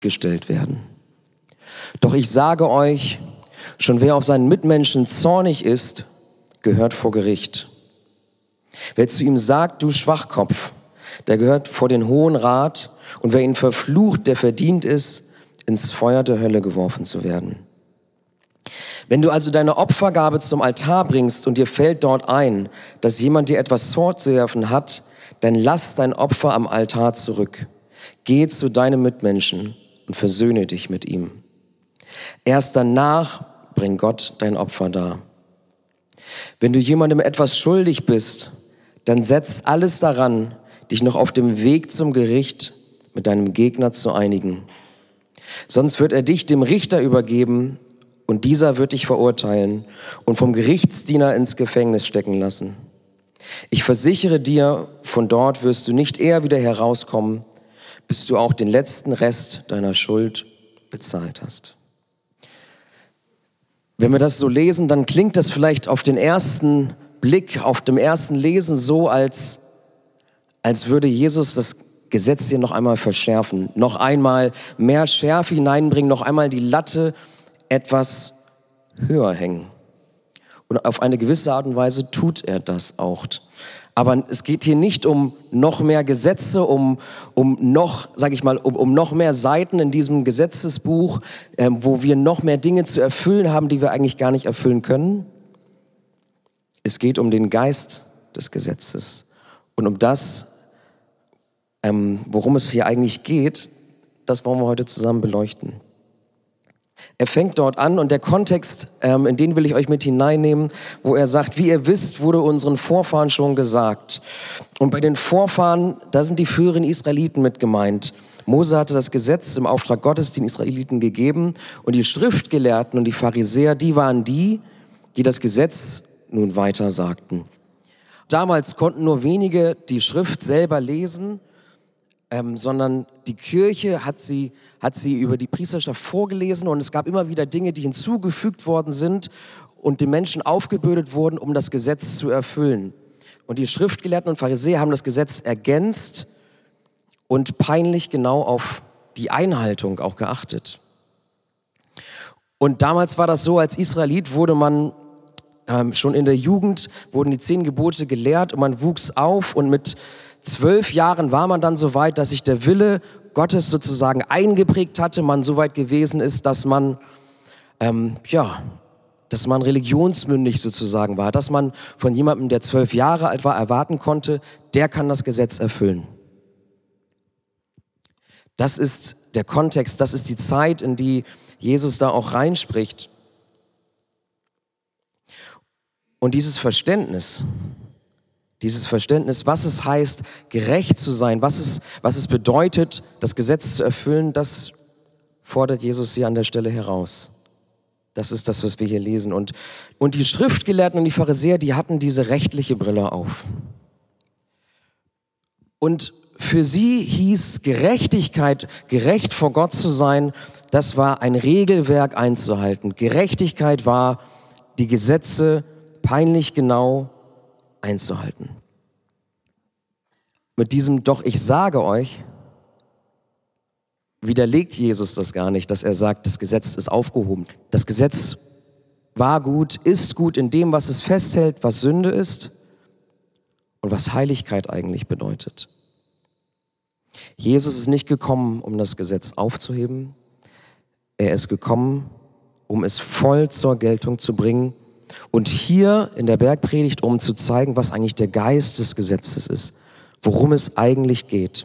gestellt werden. Doch ich sage euch, schon wer auf seinen Mitmenschen zornig ist, gehört vor Gericht. Wer zu ihm sagt, du Schwachkopf, der gehört vor den Hohen Rat, und wer ihn verflucht, der verdient es, ins Feuer der Hölle geworfen zu werden. Wenn du also deine Opfergabe zum Altar bringst und dir fällt dort ein, dass jemand dir etwas vorzuwerfen hat, dann lass dein Opfer am Altar zurück. Geh zu deinem Mitmenschen und versöhne dich mit ihm. Erst danach bring Gott dein Opfer dar. Wenn du jemandem etwas schuldig bist, dann setz alles daran, dich noch auf dem Weg zum Gericht mit deinem Gegner zu einigen. Sonst wird er dich dem Richter übergeben und dieser wird dich verurteilen und vom Gerichtsdiener ins Gefängnis stecken lassen. Ich versichere dir, von dort wirst du nicht eher wieder herauskommen, bis du auch den letzten Rest deiner Schuld bezahlt hast. Wenn wir das so lesen, dann klingt das vielleicht auf den ersten Blick, auf dem ersten Lesen so, als würde Jesus das Gesetz hier noch einmal verschärfen, noch einmal mehr Schärfe hineinbringen, noch einmal die Latte etwas höher hängen. Und auf eine gewisse Art und Weise tut er das auch. Aber es geht hier nicht um noch mehr Gesetze, um noch mehr Seiten in diesem Gesetzesbuch, wo wir noch mehr Dinge zu erfüllen haben, die wir eigentlich gar nicht erfüllen können. Es geht um den Geist des Gesetzes und um das, worum es hier eigentlich geht, das wollen wir heute zusammen beleuchten. Er fängt dort an und der Kontext, in den will ich euch mit hineinnehmen, wo er sagt, wie ihr wisst, wurde unseren Vorfahren schon gesagt. Und bei den Vorfahren, da sind die früheren Israeliten mit gemeint. Mose hatte das Gesetz im Auftrag Gottes den Israeliten gegeben und die Schriftgelehrten und die Pharisäer, die waren die das Gesetz nun weiter sagten. Damals konnten nur wenige die Schrift selber lesen, sondern die Kirche hat sie über die Priesterschaft vorgelesen und es gab immer wieder Dinge, die hinzugefügt worden sind und den Menschen aufgebürdet wurden, um das Gesetz zu erfüllen. Und die Schriftgelehrten und Pharisäer haben das Gesetz ergänzt und peinlich genau auf die Einhaltung auch geachtet. Und damals war das so, als Israelit wurde man schon in der Jugend, wurden die 10 Gebote gelehrt und man wuchs auf und mit 12 Jahren war man dann so weit, dass sich der Wille Gottes sozusagen eingeprägt hatte, man so weit gewesen ist, dass man religionsmündig sozusagen war, dass man von jemandem, der 12 Jahre alt war, erwarten konnte, der kann das Gesetz erfüllen. Das ist der Kontext, das ist die Zeit, in die Jesus da auch reinspricht. Und dieses Verständnis, was es heißt, gerecht zu sein, was es bedeutet, das Gesetz zu erfüllen, das fordert Jesus hier an der Stelle heraus. Das ist das, was wir hier lesen. Und die Schriftgelehrten und die Pharisäer, die hatten diese rechtliche Brille auf. Und für sie hieß Gerechtigkeit, gerecht vor Gott zu sein, das war ein Regelwerk einzuhalten. Gerechtigkeit war, die Gesetze peinlich genau einzuhalten. Mit diesem "Doch ich sage euch" widerlegt Jesus das gar nicht, dass er sagt, das Gesetz ist aufgehoben. Das Gesetz war gut, ist gut in dem, was es festhält, was Sünde ist und was Heiligkeit eigentlich bedeutet. Jesus ist nicht gekommen, um das Gesetz aufzuheben. Er ist gekommen, um es voll zur Geltung zu bringen. Und hier in der Bergpredigt, um zu zeigen, was eigentlich der Geist des Gesetzes ist, worum es eigentlich geht.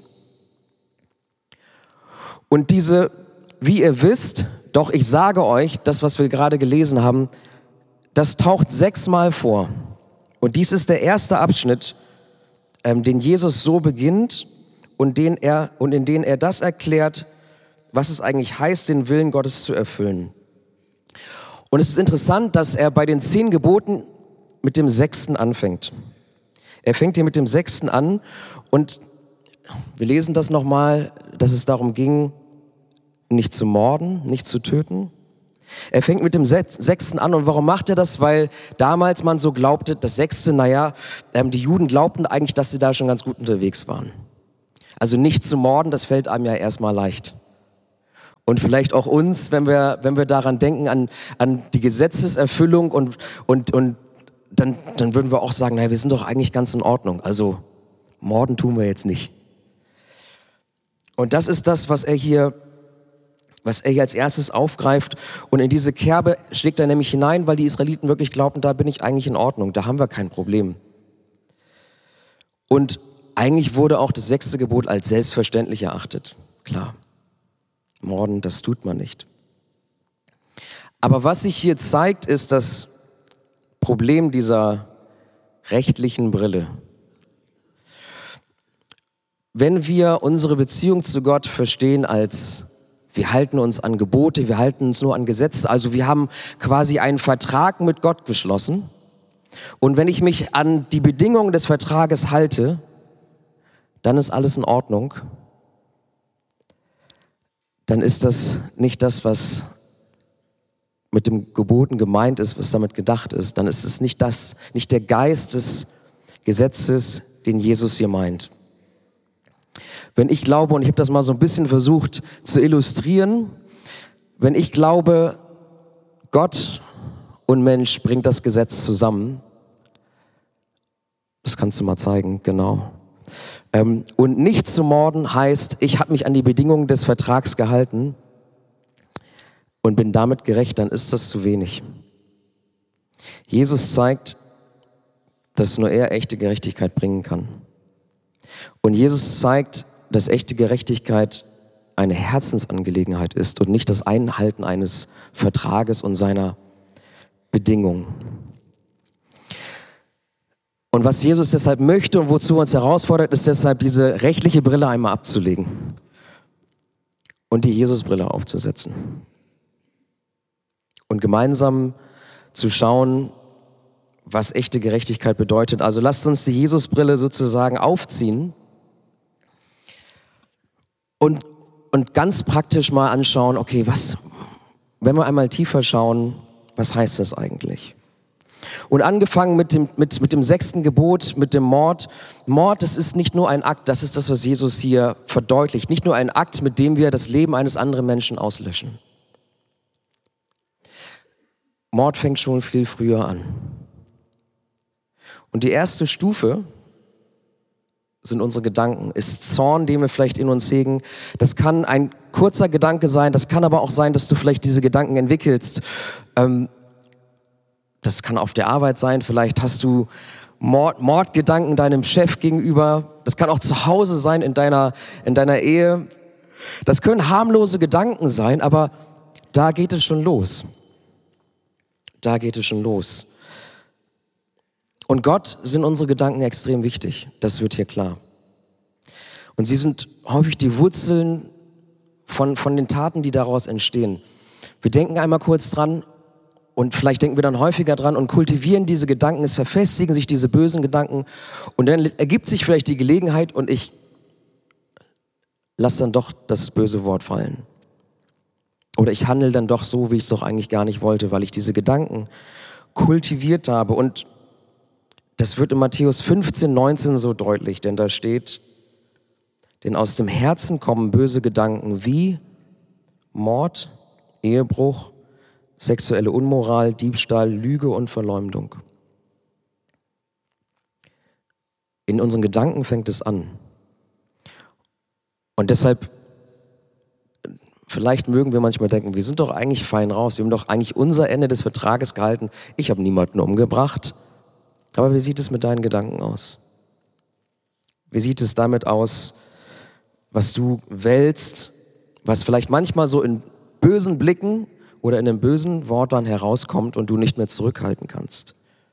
Und diese, wie ihr wisst, doch ich sage euch, das, was wir gerade gelesen haben, das taucht 6-mal vor. Und dies ist der erste Abschnitt, den Jesus so beginnt und in den er das erklärt, was es eigentlich heißt, den Willen Gottes zu erfüllen. Und es ist interessant, dass er bei den 10 Geboten mit dem 6. anfängt. Er fängt hier mit dem 6. an und wir lesen das nochmal, dass es darum ging, nicht zu morden, nicht zu töten. Er fängt mit dem 6. an und warum macht er das? Weil damals man so glaubte, das 6., die Juden glaubten eigentlich, dass sie da schon ganz gut unterwegs waren. Also nicht zu morden, das fällt einem ja erstmal leicht. Und vielleicht auch uns, wenn wir daran denken, an die Gesetzeserfüllung und dann würden wir auch sagen, naja, wir sind doch eigentlich ganz in Ordnung. Also morden tun wir jetzt nicht. Und das ist das, was er hier als erstes aufgreift. Und in diese Kerbe schlägt er nämlich hinein, weil die Israeliten wirklich glaubten, da bin ich eigentlich in Ordnung, da haben wir kein Problem. Und eigentlich wurde auch das 6. Gebot als selbstverständlich erachtet. Klar, morden, das tut man nicht. Aber was sich hier zeigt, ist das Problem dieser rechtlichen Brille. Wenn wir unsere Beziehung zu Gott verstehen als wir halten uns an Gebote, wir halten uns nur an Gesetze, also wir haben quasi einen Vertrag mit Gott geschlossen und wenn ich mich an die Bedingungen des Vertrages halte, dann ist alles in Ordnung, dann ist das nicht das, was mit dem Geboten gemeint ist, was damit gedacht ist, dann ist es nicht der Geist des Gesetzes, den Jesus hier meint. Wenn ich glaube, und ich habe das mal so ein bisschen versucht zu illustrieren, wenn ich glaube, Gott und Mensch bringt das Gesetz zusammen, das kannst du mal zeigen, genau. Und nicht zu morden heißt, ich habe mich an die Bedingungen des Vertrags gehalten und bin damit gerecht, dann ist das zu wenig. Jesus zeigt, dass nur er echte Gerechtigkeit bringen kann. Und Jesus zeigt, dass echte Gerechtigkeit eine Herzensangelegenheit ist und nicht das Einhalten eines Vertrages und seiner Bedingungen. Und was Jesus deshalb möchte und wozu er uns herausfordert, ist deshalb diese rechtliche Brille einmal abzulegen und die Jesusbrille aufzusetzen. Und gemeinsam zu schauen, was echte Gerechtigkeit bedeutet. Also lasst uns die Jesusbrille sozusagen aufziehen und ganz praktisch mal anschauen, okay, wenn wir einmal tiefer schauen, was heißt das eigentlich? Und angefangen mit dem 6. Gebot, mit dem Mord. Mord, das ist nicht nur ein Akt, das ist das, was Jesus hier verdeutlicht. Nicht nur ein Akt, mit dem wir das Leben eines anderen Menschen auslöschen. Mord fängt schon viel früher an. Und die erste Stufe sind unsere Gedanken, ist Zorn, den wir vielleicht in uns hegen. Das kann ein kurzer Gedanke sein, das kann aber auch sein, dass du vielleicht diese Gedanken entwickelst. Das kann auf der Arbeit sein, vielleicht hast du Mordgedanken deinem Chef gegenüber. Das kann auch zu Hause sein, in deiner Ehe. Das können harmlose Gedanken sein, aber da geht es schon los. Da geht es schon los. Und Gott sind unsere Gedanken extrem wichtig. Das wird hier klar. Und sie sind häufig die Wurzeln von den Taten, die daraus entstehen. Wir denken einmal kurz dran und vielleicht denken wir dann häufiger dran und kultivieren diese Gedanken. Es verfestigen sich diese bösen Gedanken und dann ergibt sich vielleicht die Gelegenheit und ich lasse dann doch das böse Wort fallen. Oder ich handle dann doch so, wie ich es doch eigentlich gar nicht wollte, weil ich diese Gedanken kultiviert habe. Und das wird in Matthäus 15,19 so deutlich, denn da steht, denn aus dem Herzen kommen böse Gedanken wie Mord, Ehebruch, sexuelle Unmoral, Diebstahl, Lüge und Verleumdung. In unseren Gedanken fängt es an. Und deshalb, vielleicht mögen wir manchmal denken, wir sind doch eigentlich fein raus, wir haben doch eigentlich unser Ende des Vertrages gehalten. Ich habe niemanden umgebracht. Aber wie sieht es mit deinen Gedanken aus? Wie sieht es damit aus, was du wählst, was vielleicht manchmal so in bösen Blicken oder in einem bösen Wort dann herauskommt und du nicht mehr zurückhalten kannst?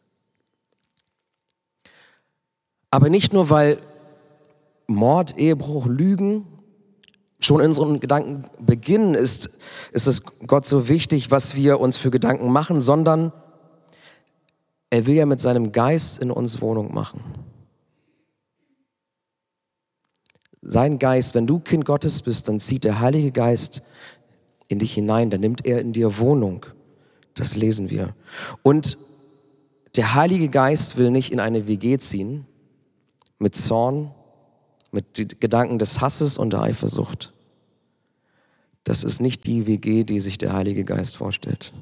Aber nicht nur, weil Mord, Ehebruch, Lügen schon in unseren Gedanken beginnen, ist es Gott so wichtig, was wir uns für Gedanken machen, sondern er will ja mit seinem Geist in uns Wohnung machen. Sein Geist, wenn du Kind Gottes bist, dann zieht der Heilige Geist in dich hinein, dann nimmt er in dir Wohnung. Das lesen wir. Und der Heilige Geist will nicht in eine WG ziehen mit Zorn, mit Gedanken des Hasses und der Eifersucht. Das ist nicht die WG, die sich der Heilige Geist vorstellt.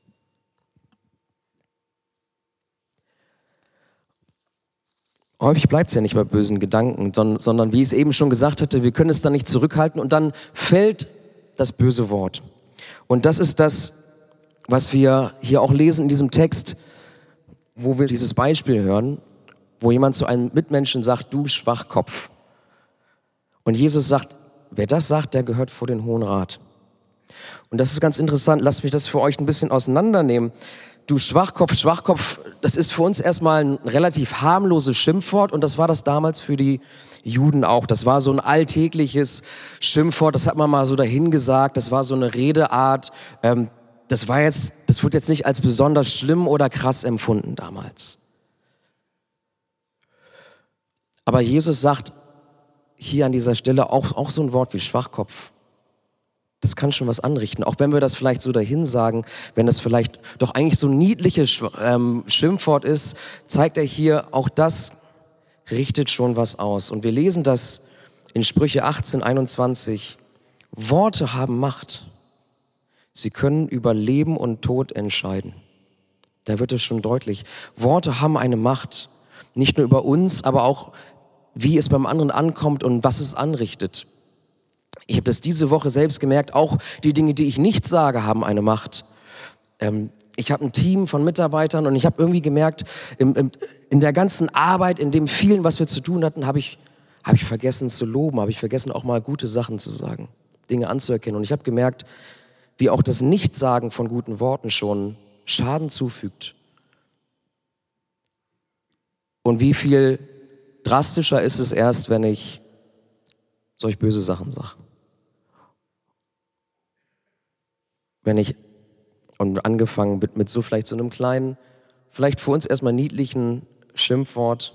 Häufig bleibt es ja nicht bei bösen Gedanken, sondern wie ich es eben schon gesagt hatte, wir können es dann nicht zurückhalten und dann fällt das böse Wort. Und das ist das, was wir hier auch lesen in diesem Text, wo wir dieses Beispiel hören, wo jemand zu einem Mitmenschen sagt, du Schwachkopf. Und Jesus sagt, wer das sagt, der gehört vor den Hohen Rat. Und das ist ganz interessant, lasst mich das für euch ein bisschen auseinandernehmen. Du Schwachkopf, Schwachkopf, das ist für uns erstmal ein relativ harmloses Schimpfwort und das war das damals für die Juden auch. Das war so ein alltägliches Schimpfwort, das hat man mal so dahingesagt, das war so eine Redeart. Das wurde jetzt nicht als besonders schlimm oder krass empfunden damals. Aber Jesus sagt hier an dieser Stelle auch so ein Wort wie Schwachkopf. Das kann schon was anrichten, auch wenn wir das vielleicht so dahin sagen, wenn das vielleicht doch eigentlich so ein niedliches Schimpfwort ist, zeigt er hier, auch das richtet schon was aus. Und wir lesen das in Sprüche 18:21. Worte haben Macht. Sie können über Leben und Tod entscheiden. Da wird es schon deutlich. Worte haben eine Macht, nicht nur über uns, aber auch, wie es beim anderen ankommt und was es anrichtet. Ich habe das diese Woche selbst gemerkt, auch die Dinge, die ich nicht sage, haben eine Macht. Ich habe ein Team von Mitarbeitern und ich habe irgendwie gemerkt, in der ganzen Arbeit, in dem vielen, was wir zu tun hatten, habe ich vergessen zu loben, habe ich vergessen auch mal gute Sachen zu sagen, Dinge anzuerkennen. Und ich habe gemerkt, wie auch das Nichtsagen von guten Worten schon Schaden zufügt. Und wie viel drastischer ist es erst, wenn ich solch böse Sachen sage. Wenn ich, und angefangen mit so vielleicht so einem kleinen, vielleicht für uns erstmal niedlichen Schimpfwort,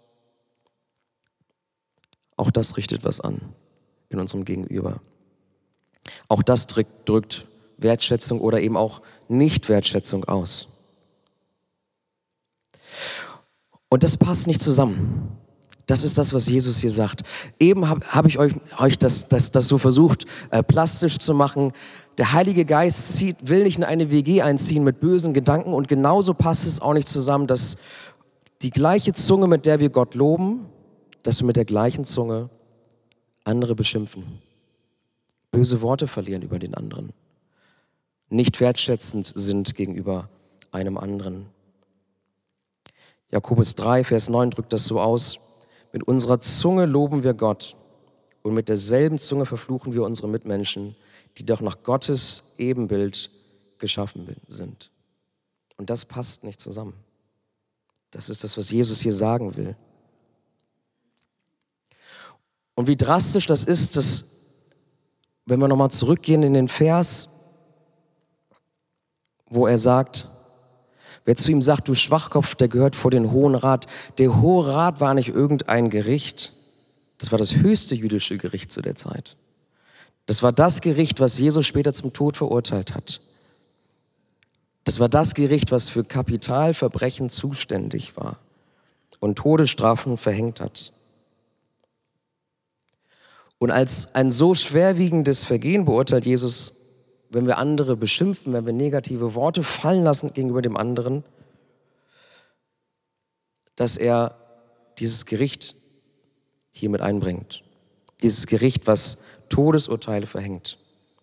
auch das richtet was an in unserem Gegenüber. Auch das drückt Wertschätzung oder eben auch Nicht-Wertschätzung aus. Und das passt nicht zusammen. Das ist das, was Jesus hier sagt. Eben hab ich euch das so versucht, plastisch zu machen. Der Heilige Geist will nicht in eine WG einziehen mit bösen Gedanken und genauso passt es auch nicht zusammen, dass die gleiche Zunge, mit der wir Gott loben, dass wir mit der gleichen Zunge andere beschimpfen. Böse Worte verlieren über den anderen. Nicht wertschätzend sind gegenüber einem anderen. Jakobus 3, Vers 9 drückt das so aus. Mit unserer Zunge loben wir Gott und mit derselben Zunge verfluchen wir unsere Mitmenschen, die doch nach Gottes Ebenbild geschaffen sind. Und das passt nicht zusammen. Das ist das, was Jesus hier sagen will. Und wie drastisch das ist, dass, wenn wir nochmal zurückgehen in den Vers, wo er sagt, wer zu ihm sagt, du Schwachkopf, der gehört vor den Hohen Rat. Der Hohe Rat war nicht irgendein Gericht. Das war das höchste jüdische Gericht zu der Zeit. Das war das Gericht, was Jesus später zum Tod verurteilt hat. Das war das Gericht, was für Kapitalverbrechen zuständig war und Todesstrafen verhängt hat. Und als ein so schwerwiegendes Vergehen beurteilt Jesus, wenn wir andere beschimpfen, wenn wir negative Worte fallen lassen gegenüber dem anderen, dass er dieses Gericht hier mit einbringt. Dieses Gericht, was Todesurteile verhängt.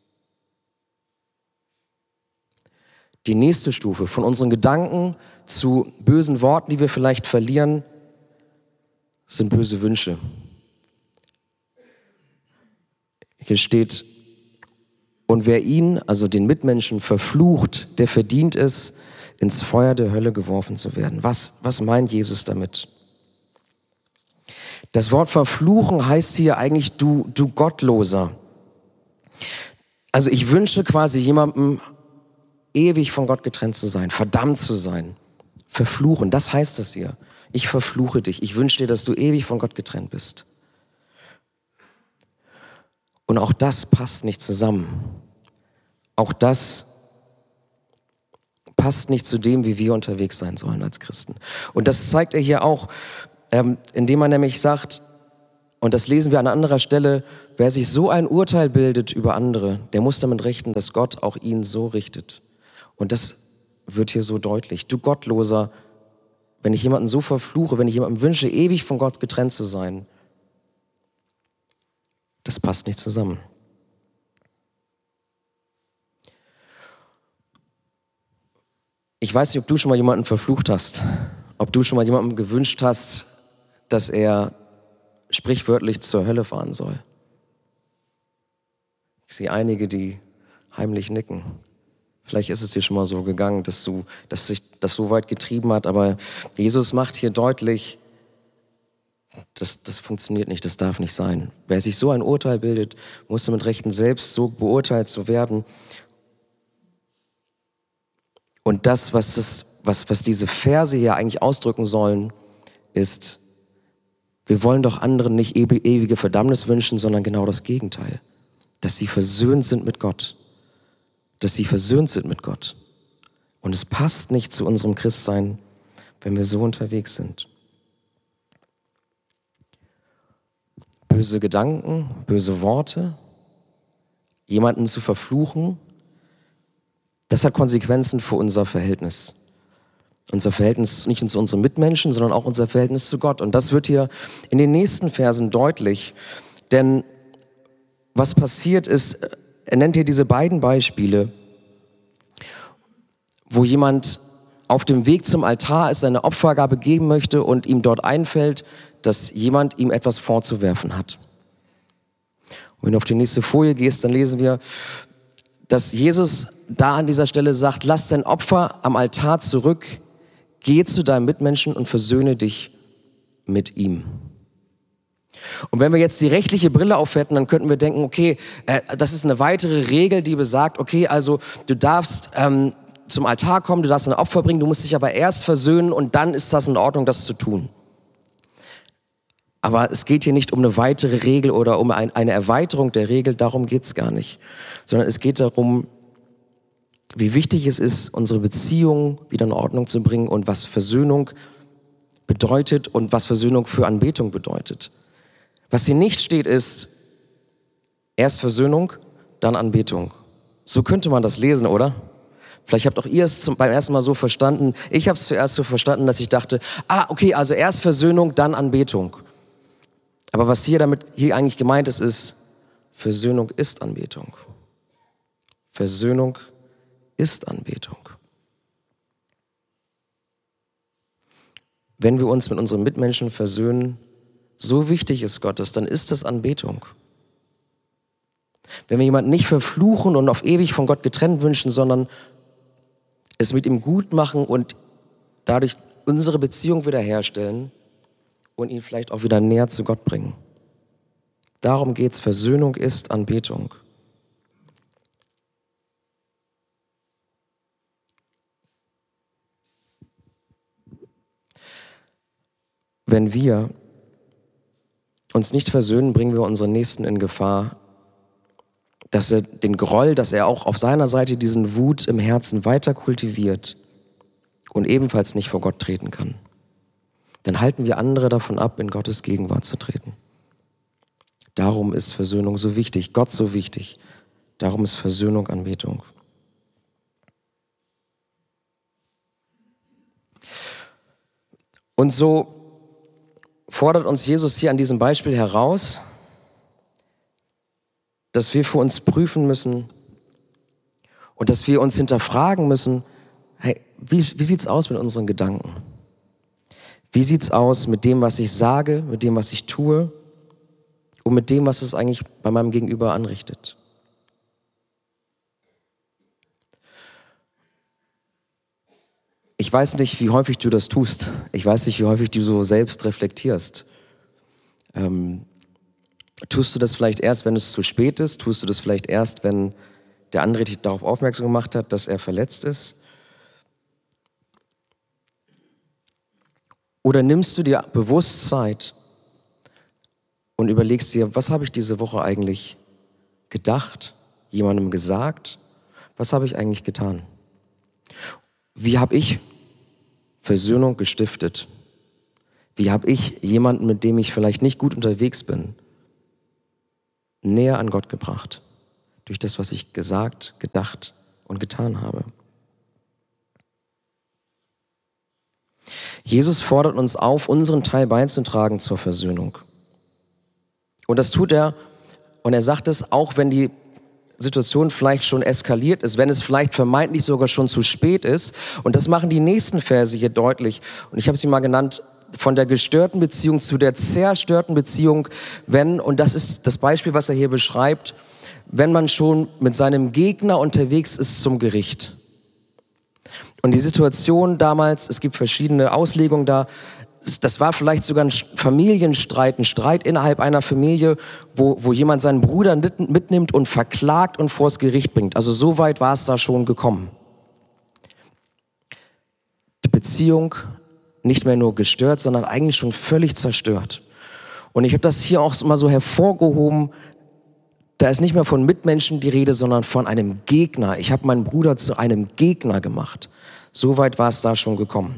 Die nächste Stufe von unseren Gedanken zu bösen Worten, die wir vielleicht verlieren, sind böse Wünsche. Hier steht, und wer ihn, also den Mitmenschen, verflucht, der verdient es, ins Feuer der Hölle geworfen zu werden. Was meint Jesus damit? Das Wort verfluchen heißt hier eigentlich du Gottloser. Also ich wünsche quasi jemandem, ewig von Gott getrennt zu sein, verdammt zu sein. Verfluchen, das heißt das hier. Ich verfluche dich. Ich wünsche dir, dass du ewig von Gott getrennt bist. Und auch das passt nicht zusammen. Auch das passt nicht zu dem, wie wir unterwegs sein sollen als Christen. Und das zeigt er hier auch, indem er nämlich sagt, Und das lesen wir an anderer Stelle. Wer sich so ein Urteil bildet über andere, der muss damit rechnen, dass Gott auch ihn so richtet. Und das wird hier so deutlich. Du Gottloser, wenn ich jemanden so verfluche, wenn ich jemandem wünsche, ewig von Gott getrennt zu sein, das passt nicht zusammen. Ich weiß nicht, ob du schon mal jemanden verflucht hast, ob du schon mal jemandem gewünscht hast, dass er sprichwörtlich zur Hölle fahren soll. Ich sehe einige, die heimlich nicken. Vielleicht ist es dir schon mal so gegangen, dass sich das so weit getrieben hat, aber Jesus macht hier deutlich, das funktioniert nicht, das darf nicht sein. Wer sich so ein Urteil bildet, muss damit rechnen, selbst so beurteilt zu werden. Und das, was diese Verse hier eigentlich ausdrücken sollen, ist, wir wollen doch anderen nicht ewige Verdammnis wünschen, sondern genau das Gegenteil. Dass sie versöhnt sind mit Gott. Dass sie versöhnt sind mit Gott. Und es passt nicht zu unserem Christsein, wenn wir so unterwegs sind. Böse Gedanken, böse Worte, jemanden zu verfluchen, das hat Konsequenzen für unser Verhältnis. Unser Verhältnis nicht nur zu unseren Mitmenschen, sondern auch unser Verhältnis zu Gott. Und das wird hier in den nächsten Versen deutlich. Denn was passiert ist, er nennt hier diese beiden Beispiele, wo jemand auf dem Weg zum Altar ist, seine Opfergabe geben möchte und ihm dort einfällt, dass jemand ihm etwas vorzuwerfen hat. Und wenn du auf die nächste Folie gehst, dann lesen wir, dass Jesus da an dieser Stelle sagt, lass dein Opfer am Altar zurück, geh zu deinem Mitmenschen und versöhne dich mit ihm. Und wenn wir jetzt die rechtliche Brille aufhätten, dann könnten wir denken, okay, das ist eine weitere Regel, die besagt, okay, also du darfst zum Altar kommen, du darfst ein Opfer bringen, du musst dich aber erst versöhnen und dann ist das in Ordnung, das zu tun. Aber es geht hier nicht um eine weitere Regel oder um eine Erweiterung der Regel, darum geht es gar nicht. Sondern es geht darum, wie wichtig es ist, unsere Beziehung wieder in Ordnung zu bringen und was Versöhnung bedeutet und was Versöhnung für Anbetung bedeutet. Was hier nicht steht, ist erst Versöhnung, dann Anbetung. So könnte man das lesen, oder? Vielleicht habt auch ihr es beim ersten Mal so verstanden. Ich habe es zuerst so verstanden, dass ich dachte, okay, also erst Versöhnung, dann Anbetung. Aber was hier eigentlich gemeint ist, ist, Versöhnung ist Anbetung. Versöhnung ist Anbetung. Wenn wir uns mit unseren Mitmenschen versöhnen, so wichtig ist Gottes, dann ist das Anbetung. Wenn wir jemanden nicht verfluchen und auf ewig von Gott getrennt wünschen, sondern es mit ihm gut machen und dadurch unsere Beziehung wiederherstellen und ihn vielleicht auch wieder näher zu Gott bringen. Darum geht's. Versöhnung ist Anbetung. Wenn wir uns nicht versöhnen, bringen wir unseren Nächsten in Gefahr, dass er den Groll, dass er auch auf seiner Seite diesen Wut im Herzen weiter kultiviert und ebenfalls nicht vor Gott treten kann. Dann halten wir andere davon ab, in Gottes Gegenwart zu treten. Darum ist Versöhnung so wichtig, Gott so wichtig. Darum ist Versöhnung Anbetung. Und so fordert uns Jesus hier an diesem Beispiel heraus, dass wir für uns prüfen müssen und dass wir uns hinterfragen müssen, hey, wie sieht's aus mit unseren Gedanken? Wie sieht's aus mit dem, was ich sage, mit dem, was ich tue und mit dem, was es eigentlich bei meinem Gegenüber anrichtet? Ich weiß nicht, wie häufig du das tust. Ich weiß nicht, wie häufig du so selbst reflektierst. Tust du das vielleicht erst, wenn es zu spät ist? Tust du das vielleicht erst, wenn der andere dich darauf aufmerksam gemacht hat, dass er verletzt ist? Oder nimmst du dir bewusst Zeit und überlegst dir, was habe ich diese Woche eigentlich gedacht, jemandem gesagt? Was habe ich eigentlich getan? Wie habe ich Versöhnung gestiftet? Wie habe ich jemanden, mit dem ich vielleicht nicht gut unterwegs bin, näher an Gott gebracht? Durch das, was ich gesagt, gedacht und getan habe. Jesus fordert uns auf, unseren Teil beizutragen zur Versöhnung. Und das tut er, und er sagt es, auch wenn die Situation vielleicht schon eskaliert ist, wenn es vielleicht vermeintlich sogar schon zu spät ist. Und das machen die nächsten Verse hier deutlich. Und ich habe sie mal genannt, von der gestörten Beziehung zu der zerstörten Beziehung, wenn, und das ist das Beispiel, was er hier beschreibt, wenn man schon mit seinem Gegner unterwegs ist zum Gericht. Und die Situation damals, es gibt verschiedene Auslegungen da, das war vielleicht sogar ein Familienstreit, ein Streit innerhalb einer Familie, wo jemand seinen Bruder mitnimmt und verklagt und vors Gericht bringt. Also so weit war es da schon gekommen. Die Beziehung nicht mehr nur gestört, sondern eigentlich schon völlig zerstört. Und ich habe das hier auch mal so hervorgehoben, da ist nicht mehr von Mitmenschen die Rede, sondern von einem Gegner. Ich habe meinen Bruder zu einem Gegner gemacht. So weit war es da schon gekommen.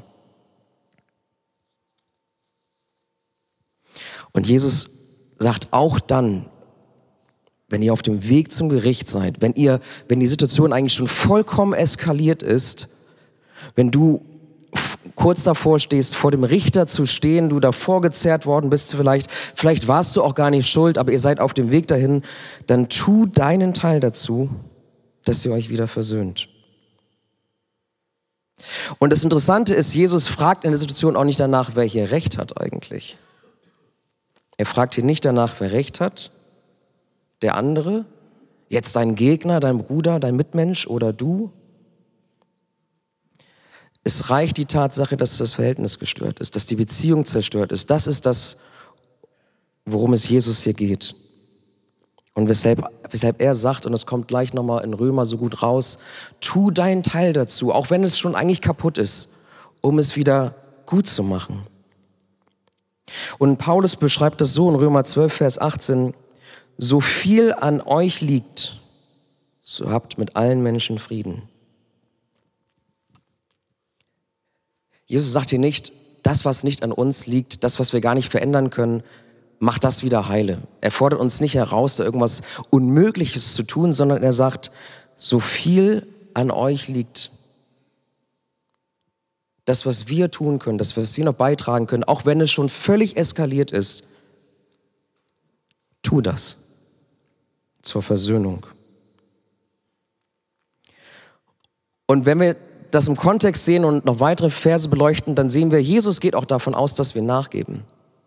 Und Jesus sagt auch dann, wenn ihr auf dem Weg zum Gericht seid, wenn die Situation eigentlich schon vollkommen eskaliert ist, wenn du kurz davor stehst, vor dem Richter zu stehen, du davor gezerrt worden bist vielleicht warst du auch gar nicht schuld, aber ihr seid auf dem Weg dahin, dann tu deinen Teil dazu, dass ihr euch wieder versöhnt. Und das Interessante ist, Jesus fragt in der Situation auch nicht danach, wer hier Recht hat eigentlich. Er fragt hier nicht danach, wer Recht hat, der andere, jetzt dein Gegner, dein Bruder, dein Mitmensch oder du. Es reicht die Tatsache, dass das Verhältnis gestört ist, dass die Beziehung zerstört ist. Das ist das, worum es Jesus hier geht. Und weshalb er sagt, und es kommt gleich nochmal in Römer so gut raus, tu deinen Teil dazu, auch wenn es schon eigentlich kaputt ist, um es wieder gut zu machen. Und Paulus beschreibt das so in Römer 12, Vers 18, so viel an euch liegt, so habt mit allen Menschen Frieden. Jesus sagt hier nicht, das, was nicht an uns liegt, das, was wir gar nicht verändern können, macht das wieder heile. Er fordert uns nicht heraus, da irgendwas Unmögliches zu tun, sondern er sagt, so viel an euch liegt, das, was wir tun können, das, was wir noch beitragen können, auch wenn es schon völlig eskaliert ist, tu das zur Versöhnung. Und wenn wir das im Kontext sehen und noch weitere Verse beleuchten, dann sehen wir, Jesus geht auch davon aus, dass wir nachgeben.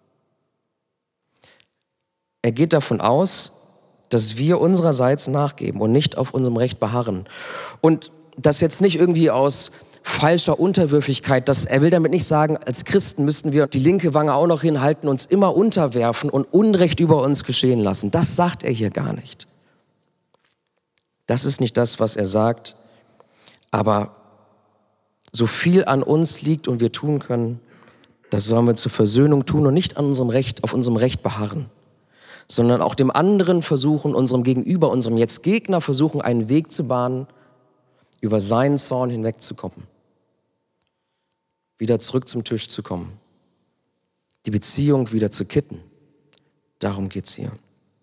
Er geht davon aus, dass wir unsererseits nachgeben und nicht auf unserem Recht beharren. Und das jetzt nicht irgendwie aus falscher Unterwürfigkeit. Er will damit nicht sagen, als Christen müssten wir die linke Wange auch noch hinhalten, uns immer unterwerfen und Unrecht über uns geschehen lassen. Das sagt er hier gar nicht. Das ist nicht das, was er sagt. Aber so viel an uns liegt und wir tun können, das sollen wir zur Versöhnung tun und nicht auf unserem Recht beharren, sondern auch dem anderen versuchen, unserem Gegenüber, unserem jetzt Gegner versuchen, einen Weg zu bahnen, über seinen Zorn hinwegzukommen, wieder zurück zum Tisch zu kommen, die Beziehung wieder zu kitten. Darum geht's hier.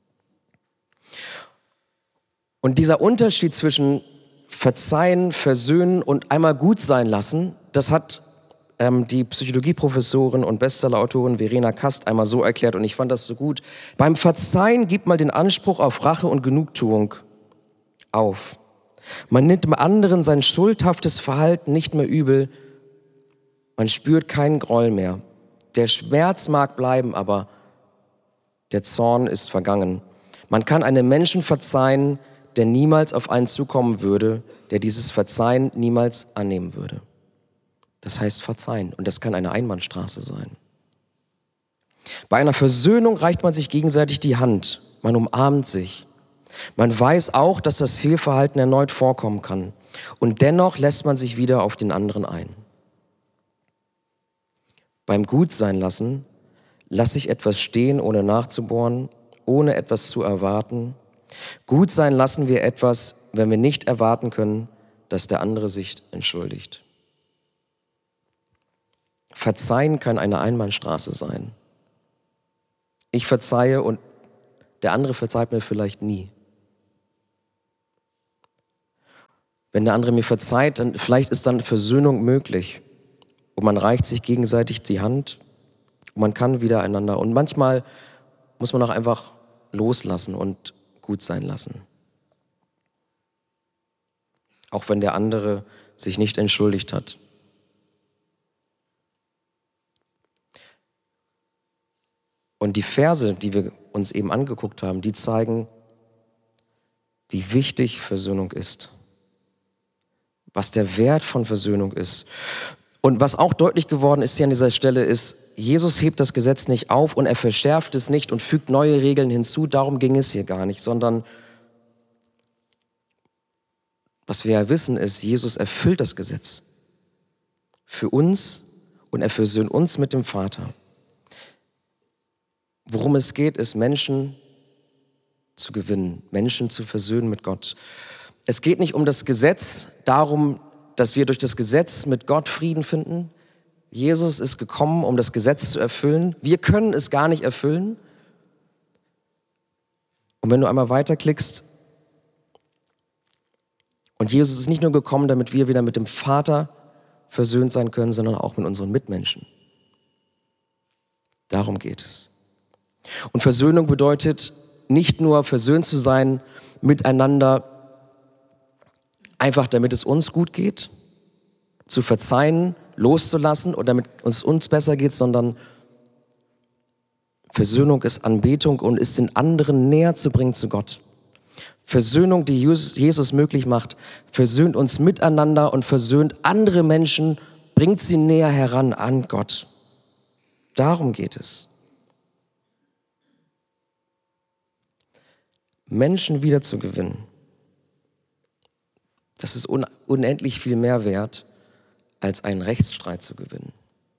Und dieser Unterschied zwischen Verzeihen, Versöhnen und einmal gut sein lassen, das hat die Psychologieprofessorin und Bestsellerautorin Verena Kast einmal so erklärt und ich fand das so gut. Beim Verzeihen gibt man den Anspruch auf Rache und Genugtuung auf. Man nimmt dem anderen sein schuldhaftes Verhalten nicht mehr übel. Man spürt keinen Groll mehr. Der Schmerz mag bleiben, aber der Zorn ist vergangen. Man kann einem Menschen verzeihen, der niemals auf einen zukommen würde, der dieses Verzeihen niemals annehmen würde. Das heißt verzeihen und das kann eine Einbahnstraße sein. Bei einer Versöhnung reicht man sich gegenseitig die Hand, man umarmt sich. Man weiß auch, dass das Fehlverhalten erneut vorkommen kann und dennoch lässt man sich wieder auf den anderen ein. Beim Gutseinlassen lasse ich etwas stehen, ohne nachzubohren, ohne etwas zu erwarten. Gut sein lassen wir etwas, wenn wir nicht erwarten können, dass der andere sich entschuldigt. Verzeihen kann eine Einbahnstraße sein. Ich verzeihe und der andere verzeiht mir vielleicht nie. Wenn der andere mir verzeiht, dann vielleicht ist dann Versöhnung möglich. Und man reicht sich gegenseitig die Hand und man kann wieder einander. Und manchmal muss man auch einfach loslassen und gut sein lassen. Auch wenn der andere sich nicht entschuldigt hat. Und die Verse, die wir uns eben angeguckt haben, die zeigen, wie wichtig Versöhnung ist. Was der Wert von Versöhnung ist. Und was auch deutlich geworden ist hier an dieser Stelle ist, Jesus hebt das Gesetz nicht auf und er verschärft es nicht und fügt neue Regeln hinzu. Darum ging es hier gar nicht, sondern was wir ja wissen ist, Jesus erfüllt das Gesetz für uns und er versöhnt uns mit dem Vater. Worum es geht, ist Menschen zu gewinnen, Menschen zu versöhnen mit Gott. Es geht nicht um das Gesetz, darum, dass wir durch das Gesetz mit Gott Frieden finden. Jesus ist gekommen, um das Gesetz zu erfüllen. Wir können es gar nicht erfüllen. Und wenn du einmal weiterklickst, und Jesus ist nicht nur gekommen, damit wir wieder mit dem Vater versöhnt sein können, sondern auch mit unseren Mitmenschen. Darum geht es. Und Versöhnung bedeutet nicht nur versöhnt zu sein miteinander, einfach damit es uns gut geht, zu verzeihen, loszulassen und damit es uns besser geht, sondern Versöhnung ist Anbetung und ist den anderen näher zu bringen zu Gott. Versöhnung, die Jesus möglich macht, versöhnt uns miteinander und versöhnt andere Menschen, bringt sie näher heran an Gott. Darum geht es. Menschen wiederzugewinnen, das ist unendlich viel mehr wert, als einen Rechtsstreit zu gewinnen.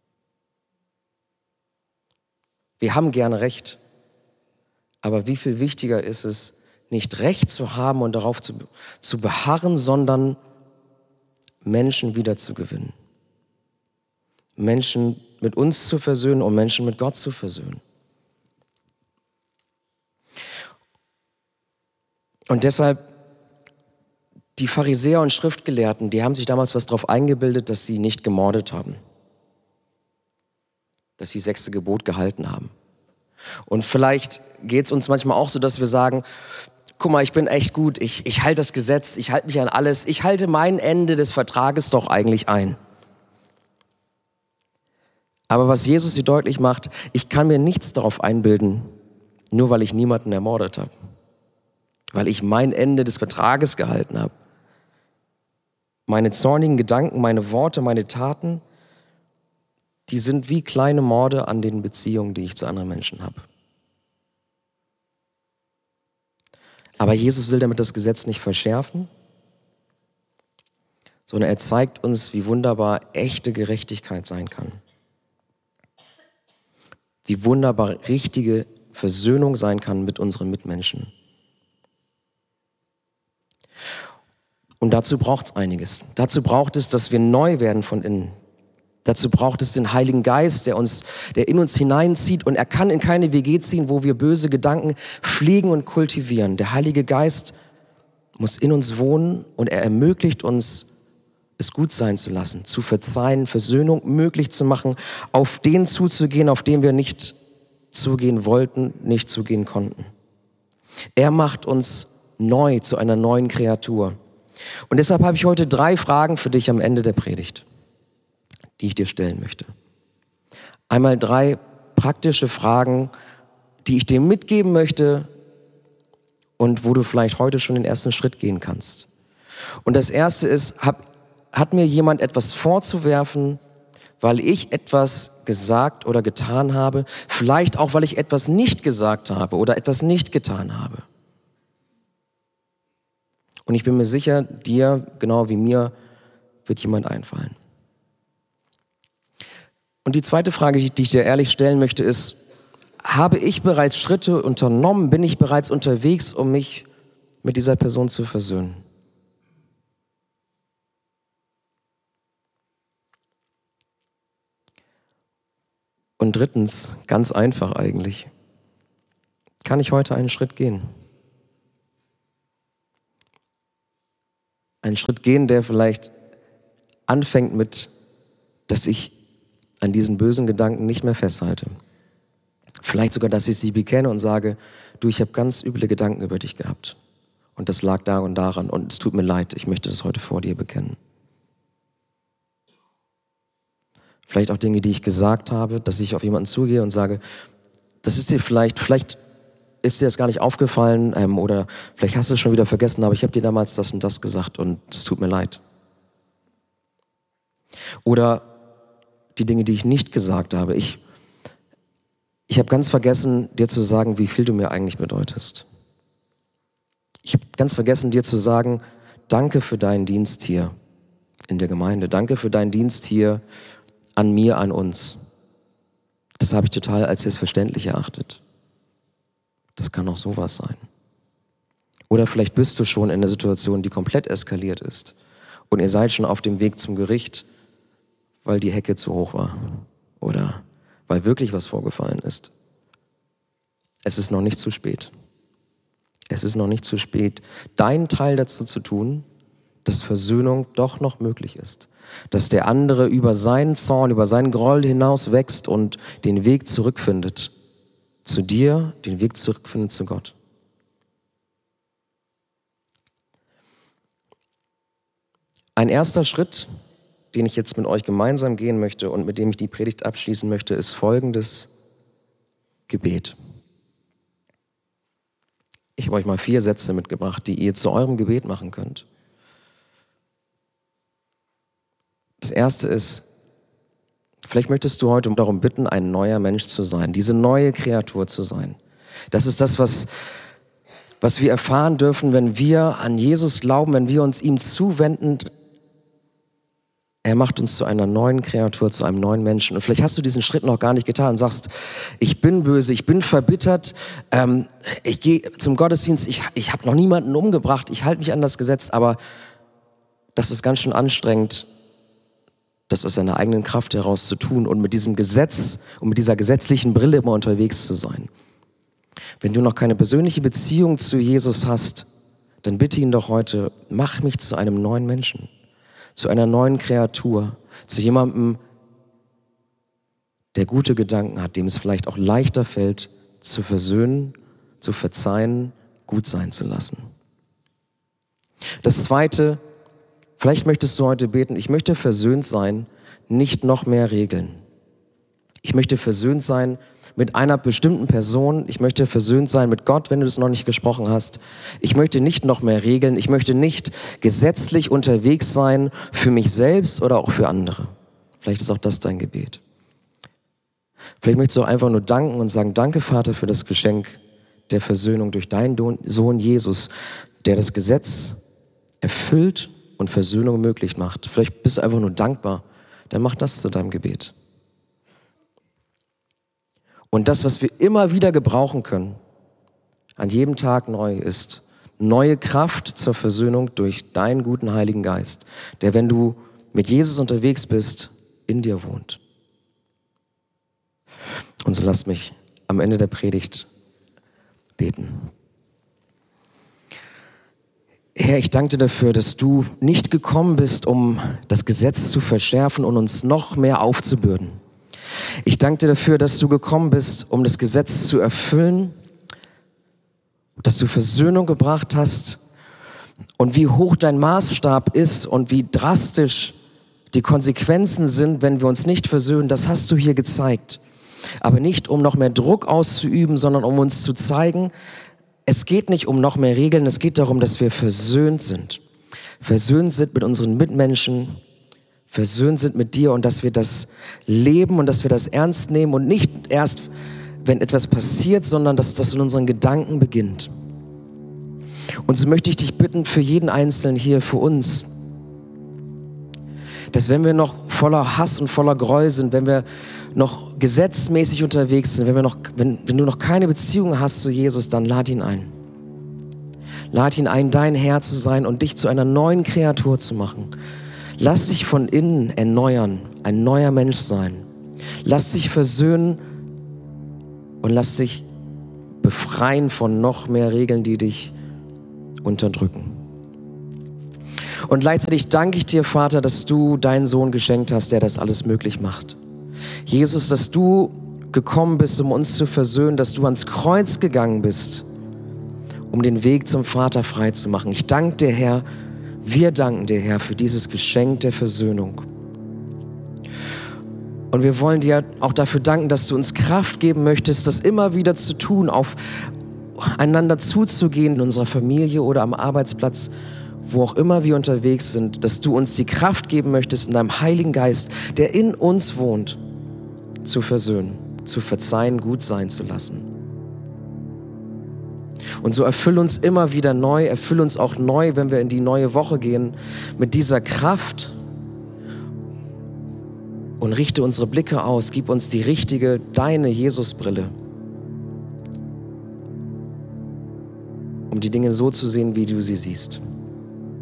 Wir haben gerne Recht, aber wie viel wichtiger ist es, nicht Recht zu haben und darauf zu beharren, sondern Menschen wiederzugewinnen. Menschen mit uns zu versöhnen und Menschen mit Gott zu versöhnen. Und deshalb, die Pharisäer und Schriftgelehrten, die haben sich damals was darauf eingebildet, dass sie nicht gemordet haben. Dass sie das 6. Gebot gehalten haben. Und vielleicht geht es uns manchmal auch so, dass wir sagen, guck mal, ich bin echt gut, ich halte das Gesetz, ich halte mich an alles, ich halte mein Ende des Vertrages doch eigentlich ein. Aber was Jesus hier deutlich macht, ich kann mir nichts darauf einbilden, nur weil ich niemanden ermordet habe. Weil ich mein Ende des Vertrages gehalten habe. Meine zornigen Gedanken, meine Worte, meine Taten, die sind wie kleine Morde an den Beziehungen, die ich zu anderen Menschen habe. Aber Jesus will damit das Gesetz nicht verschärfen, sondern er zeigt uns, wie wunderbar echte Gerechtigkeit sein kann. Wie wunderbar richtige Versöhnung sein kann mit unseren Mitmenschen. Und dazu braucht es einiges. Dazu braucht es, dass wir neu werden von innen. Dazu braucht es den Heiligen Geist, der in uns hineinzieht. Und er kann in keine WG ziehen, wo wir böse Gedanken pflegen und kultivieren. Der Heilige Geist muss in uns wohnen und er ermöglicht uns, es gut sein zu lassen, zu verzeihen, Versöhnung möglich zu machen, auf den zuzugehen, auf den wir nicht zugehen wollten, nicht zugehen konnten. Er macht uns neu zu einer neuen Kreatur. Und deshalb habe ich heute 3 Fragen für dich am Ende der Predigt, die ich dir stellen möchte. Einmal 3 praktische Fragen, die ich dir mitgeben möchte und wo du vielleicht heute schon den ersten Schritt gehen kannst. Und das erste ist, hat mir jemand etwas vorzuwerfen, weil ich etwas gesagt oder getan habe, vielleicht auch, weil ich etwas nicht gesagt habe oder etwas nicht getan habe. Und ich bin mir sicher, dir, genau wie mir, wird jemand einfallen. Und die zweite Frage, die ich dir ehrlich stellen möchte, ist, habe ich bereits Schritte unternommen, bin ich bereits unterwegs, um mich mit dieser Person zu versöhnen? Und drittens, ganz einfach eigentlich, kann ich heute einen Schritt gehen? Einen Schritt gehen, der vielleicht anfängt mit, dass ich an diesen bösen Gedanken nicht mehr festhalte. Vielleicht sogar, dass ich sie bekenne und sage, du, ich habe ganz üble Gedanken über dich gehabt. Und das lag da und daran und es tut mir leid, ich möchte das heute vor dir bekennen. Vielleicht auch Dinge, die ich gesagt habe, dass ich auf jemanden zugehe und sage, das ist dir vielleicht ist dir das gar nicht aufgefallen oder vielleicht hast du es schon wieder vergessen, aber ich habe dir damals das und das gesagt und es tut mir leid. Oder die Dinge, die ich nicht gesagt habe. Ich habe ganz vergessen, dir zu sagen, wie viel du mir eigentlich bedeutest. Ich habe ganz vergessen, dir zu sagen, danke für deinen Dienst hier in der Gemeinde. Danke für deinen Dienst hier an mir, an uns. Das habe ich total als selbstverständlich erachtet. Das kann auch sowas sein. Oder vielleicht bist du schon in einer Situation, die komplett eskaliert ist und ihr seid schon auf dem Weg zum Gericht, weil die Hecke zu hoch war oder weil wirklich was vorgefallen ist. Es ist noch nicht zu spät. Es ist noch nicht zu spät, deinen Teil dazu zu tun, dass Versöhnung doch noch möglich ist. Dass der andere über seinen Zorn, über seinen Groll hinaus wächst und den Weg zurückfindet zu dir, den Weg zurückfindet zu Gott. Ein erster Schritt, den ich jetzt mit euch gemeinsam gehen möchte und mit dem ich die Predigt abschließen möchte, ist folgendes Gebet. Ich habe euch mal 4 Sätze mitgebracht, die ihr zu eurem Gebet machen könnt. Das erste ist, vielleicht möchtest du heute darum bitten, ein neuer Mensch zu sein, diese neue Kreatur zu sein. Das ist das, was wir erfahren dürfen, wenn wir an Jesus glauben, wenn wir uns ihm zuwenden. Er macht uns zu einer neuen Kreatur, zu einem neuen Menschen. Und vielleicht hast du diesen Schritt noch gar nicht getan und sagst, ich bin böse, ich bin verbittert, ich gehe zum Gottesdienst, ich habe noch niemanden umgebracht, ich halte mich an das Gesetz, aber das ist ganz schön anstrengend, das aus seiner eigenen Kraft heraus zu tun und mit diesem Gesetz und mit dieser gesetzlichen Brille immer unterwegs zu sein. Wenn du noch keine persönliche Beziehung zu Jesus hast, dann bitte ihn doch heute, mach mich zu einem neuen Menschen, zu einer neuen Kreatur, zu jemandem, der gute Gedanken hat, dem es vielleicht auch leichter fällt, zu versöhnen, zu verzeihen, gut sein zu lassen. Das Zweite, vielleicht möchtest du heute beten, ich möchte versöhnt sein, nicht noch mehr Regeln. Ich möchte versöhnt sein mit einer bestimmten Person. Ich möchte versöhnt sein mit Gott, wenn du das noch nicht gesprochen hast. Ich möchte nicht noch mehr Regeln. Ich möchte nicht gesetzlich unterwegs sein für mich selbst oder auch für andere. Vielleicht ist auch das dein Gebet. Vielleicht möchtest du auch einfach nur danken und sagen, danke Vater für das Geschenk der Versöhnung durch deinen Sohn Jesus, der das Gesetz erfüllt und Versöhnung möglich macht. Vielleicht bist du einfach nur dankbar. Dann mach das zu deinem Gebet. Und das, was wir immer wieder gebrauchen können, an jedem Tag neu, ist neue Kraft zur Versöhnung durch deinen guten Heiligen Geist, der, wenn du mit Jesus unterwegs bist, in dir wohnt. Und so lasst mich am Ende der Predigt beten. Herr, ich danke dir dafür, dass du nicht gekommen bist, um das Gesetz zu verschärfen und uns noch mehr aufzubürden. Ich danke dir dafür, dass du gekommen bist, um das Gesetz zu erfüllen, dass du Versöhnung gebracht hast und wie hoch dein Maßstab ist und wie drastisch die Konsequenzen sind, wenn wir uns nicht versöhnen, das hast du hier gezeigt. Aber nicht, um noch mehr Druck auszuüben, sondern um uns zu zeigen, es geht nicht um noch mehr Regeln, es geht darum, dass wir versöhnt sind. Versöhnt sind mit unseren Mitmenschen, versöhnt sind mit dir und dass wir das leben und dass wir das ernst nehmen und nicht erst, wenn etwas passiert, sondern dass das in unseren Gedanken beginnt. Und so möchte ich dich bitten, für jeden Einzelnen hier, für uns, dass wenn wir noch voller Hass und voller Groll sind, wenn wir noch gesetzmäßig unterwegs sind, wenn du noch keine Beziehung hast zu Jesus, dann lad ihn ein. Lad ihn ein, dein Herr zu sein und dich zu einer neuen Kreatur zu machen. Lass dich von innen erneuern, ein neuer Mensch sein. Lass dich versöhnen und lass dich befreien von noch mehr Regeln, die dich unterdrücken. Und gleichzeitig danke ich dir, Vater, dass du deinen Sohn geschenkt hast, der das alles möglich macht. Jesus, dass du gekommen bist, um uns zu versöhnen, dass du ans Kreuz gegangen bist, um den Weg zum Vater frei zu machen. Ich danke dir, Herr, wir danken dir, Herr, für dieses Geschenk der Versöhnung. Und wir wollen dir auch dafür danken, dass du uns Kraft geben möchtest, das immer wieder zu tun, aufeinander zuzugehen in unserer Familie oder am Arbeitsplatz, wo auch immer wir unterwegs sind, dass du uns die Kraft geben möchtest, in deinem Heiligen Geist, der in uns wohnt, zu versöhnen, zu verzeihen, gut sein zu lassen. Und so erfüll uns immer wieder neu, erfüll uns auch neu, wenn wir in die neue Woche gehen, mit dieser Kraft und richte unsere Blicke aus, gib uns die richtige, deine Jesusbrille, um die Dinge so zu sehen, wie du sie siehst.